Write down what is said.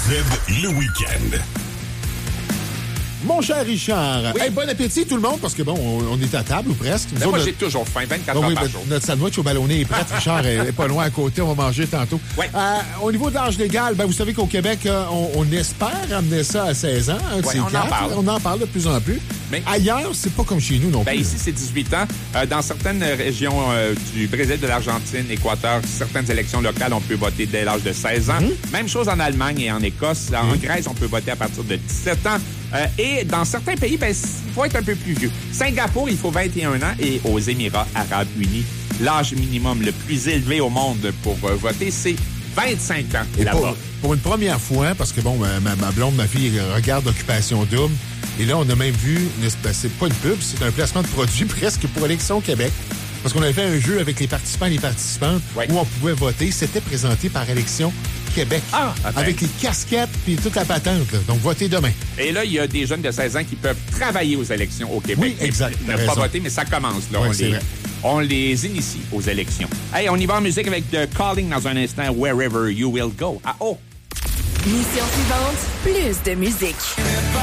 le week-end. Mon cher Richard, Oui. hey, bon appétit tout le monde, parce que bon, on est à table ou presque. Nous Moi, autres, j'ai toujours faim, 24 bon, heures oui, par jour. notre sandwich au ballonné est prêt. Richard est pas loin à côté, on va manger tantôt. Ouais. Au niveau de l'âge légal, ben, vous savez qu'au Québec, on espère amener ça à 16 ans. Hein, Ouais, on en parle. On en parle de plus en plus. Mais- Ailleurs, c'est pas comme chez nous non Ben, plus. ici, c'est 18 ans. Dans certaines régions du Brésil, de l'Argentine, Équateur, certaines élections locales, on peut voter dès l'âge de 16 ans. Même chose en Allemagne et en Écosse. En Grèce, on peut voter à partir de 17 ans. Et dans certains pays, ben, il faut être un peu plus vieux. Singapour, il faut 21 ans. Et aux Émirats arabes unis, l'âge minimum le plus élevé au monde pour voter, c'est 25 ans Et là-bas. pour une première fois, parce que bon, ma blonde, ma fille, regarde Occupation Double. Et là, on a même vu, c'est pas une pub, c'est un placement de produit presque pour Élection Québec. Parce qu'on avait fait un jeu avec les participants et les participantes Ouais. où on pouvait voter. C'était présenté par Élection Québec. Ah, ok. Avec les casquettes puis toute la patente. Là. Donc, votez demain. Et là, il y a des jeunes de 16 ans qui peuvent travailler aux élections au Québec. Oui, exact, Ne t'as pas raison. voter, mais ça commence. Là. Oui, c'est vrai. On les initie aux élections. Hey, on y va en musique avec The Calling dans un instant. Wherever You Will Go. Ah, oh! Mission suivante, plus de musique.